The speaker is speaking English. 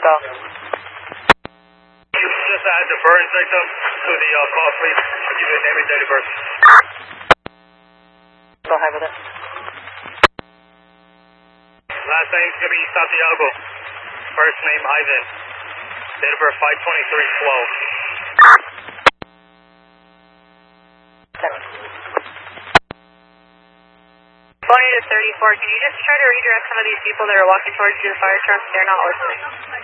call. Just add the burn victim to the call, please. Give me a name and date of birth. Go ahead with it. Last name's going to be Santiago. First name Ivan. Date of birth 5/23/12. 20 to 34, can you just try to redirect some of these people that are walking towards you, the fire truck? They're not listening.